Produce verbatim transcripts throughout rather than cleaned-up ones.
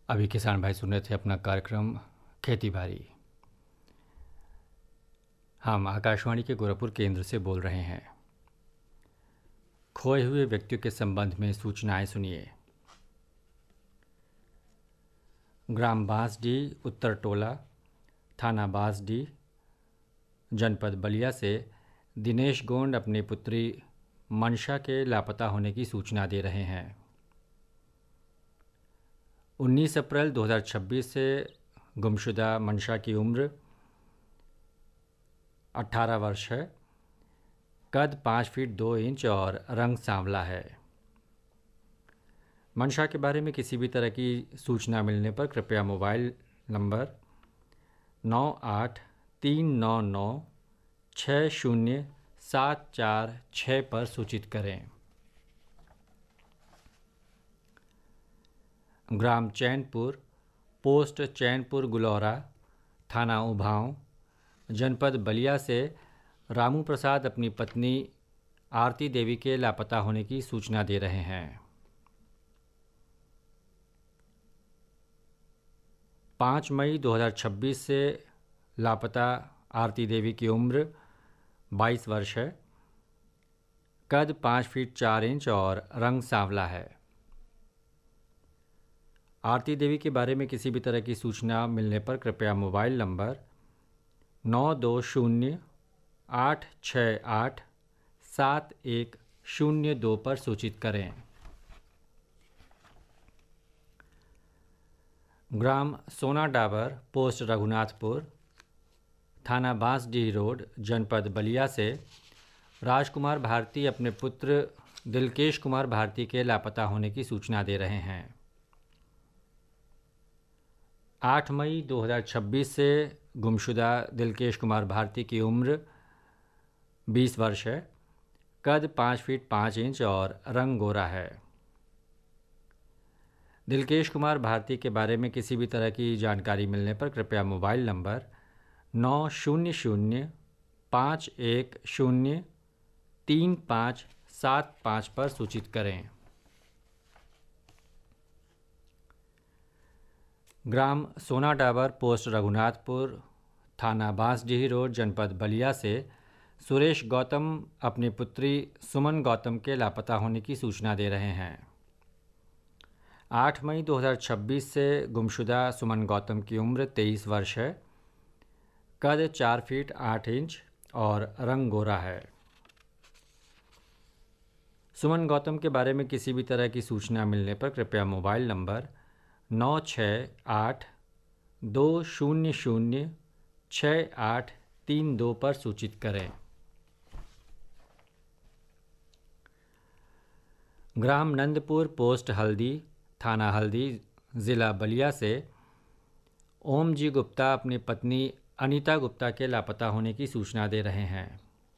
अभी किसान भाई सुन रहे थे अपना कार्यक्रम खेती बाड़ी। हम आकाशवाणी के गोरखपुर केंद्र से बोल रहे हैं। खोए हुए व्यक्तियों के संबंध में सूचनाएं सुनिए। ग्राम बांसडीह, उत्तर टोला, थाना बांसडीह, जनपद बलिया से दिनेश गोंड अपनी पुत्री मनशा के लापता होने की सूचना दे रहे हैं। उन्नीस अप्रैल दो हज़ार छब्बीस से गुमशुदा मनशा की उम्र अठारह वर्ष है। कद पाँच फीट दो इंच और रंग सांवला है। मनशा के बारे में किसी भी तरह की सूचना मिलने पर कृपया मोबाइल नंबर नौ आठ तीन नौ नौ छः शून्य सात चार छः पर सूचित करें। ग्राम चैनपुर, पोस्ट चैनपुर गुलौरा, थाना उभाव, जनपद बलिया से रामू प्रसाद अपनी पत्नी आरती देवी के लापता होने की सूचना दे रहे हैं। पाँच मई दो हज़ार छब्बीस से लापता आरती देवी की उम्र बाईस वर्ष है। कद पाँच फीट चार इंच और रंग सांवला है। आरती देवी के बारे में किसी भी तरह की सूचना मिलने पर कृपया मोबाइल नंबर नौ दो शून्य आठ छः आठ सात एक शून्य दो पर सूचित करें। ग्राम सोना डाबर, पोस्ट रघुनाथपुर, थाना बांसडीह रोड, जनपद बलिया से राजकुमार भारती अपने पुत्र दिलकेश कुमार भारती के लापता होने की सूचना दे रहे हैं। आठ मई दो हज़ार छब्बीस से गुमशुदा दिलकेश कुमार भारती की उम्र बीस वर्ष है। कद पाँच फीट पाँच इंच और रंग गोरा है। दिलकेश कुमार भारती के बारे में किसी भी तरह की जानकारी मिलने पर कृपया मोबाइल नंबर नौ शून्य शून्य पाँच एक शून्य तीन पाँच सात पाँच पर सूचित करें। ग्राम सोना डाबर, पोस्ट रघुनाथपुर, थाना बांसडीह रोड, जनपद बलिया से सुरेश गौतम अपनी पुत्री सुमन गौतम के लापता होने की सूचना दे रहे हैं। आठ मई दो हज़ार छब्बीस से गुमशुदा सुमन गौतम की उम्र तेईस वर्ष है। कद चार फीट आठ इंच और रंग गोरा है। सुमन गौतम के बारे में किसी भी तरह की सूचना मिलने पर कृपया मोबाइल नंबर नौ छः आठ दो शून्य शून्य छः आठ तीन दो पर सूचित करें। ग्राम नंदपुर, पोस्ट हल्दी, थाना हल्दी, ज़िला बलिया से ओम जी गुप्ता अपनी पत्नी अनीता गुप्ता के लापता होने की सूचना दे रहे हैं।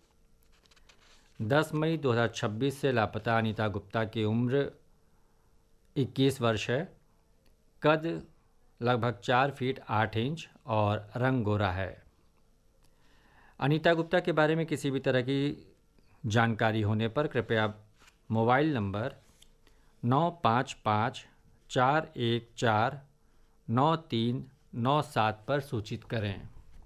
दस मई दो हज़ार छब्बीस से लापता अनीता गुप्ता की उम्र इक्कीस वर्ष है। कद लगभग चार फीट आठ इंच और रंग गोरा है। अनीता गुप्ता के बारे में किसी भी तरह की जानकारी होने पर कृपया मोबाइल नंबर नौ पाँच पाँच चार एक चार नौ तीन नौ सात पर सूचित करें।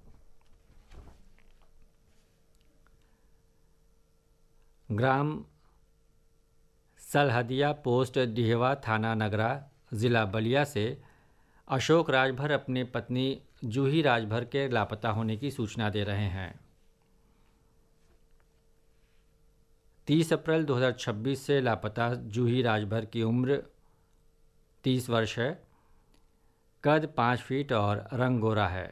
ग्राम सलहदिया, पोस्ट डिहवा, थाना नगरा, ज़िला बलिया से अशोक राजभर अपनी पत्नी जूही राजभर के लापता होने की सूचना दे रहे हैं। तीस अप्रैल दो हज़ार छब्बीस से लापता जूही राजभर की उम्र तीस वर्ष है। कद पाँच फीट और रंग गोरा है।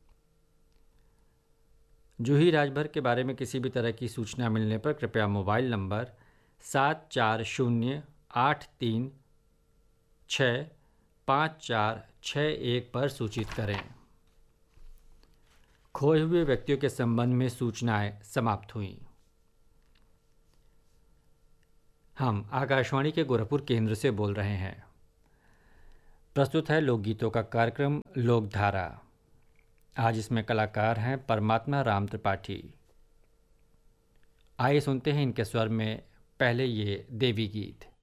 जूही राजभर के बारे में किसी भी तरह की सूचना मिलने पर कृपया मोबाइल नंबर सात चार शून्य आठ तीन छः पाँच चार छः एक पर सूचित करें। खोए हुए व्यक्तियों के संबंध में सूचनाएं समाप्त हुईं। हम आकाशवाणी के गोरखपुर केंद्र से बोल रहे हैं। प्रस्तुत है लोकगीतों का कार्यक्रम लोकधारा। आज इसमें कलाकार हैं परमात्मा राम त्रिपाठी। आइए सुनते हैं इनके स्वर में पहले ये देवी गीत।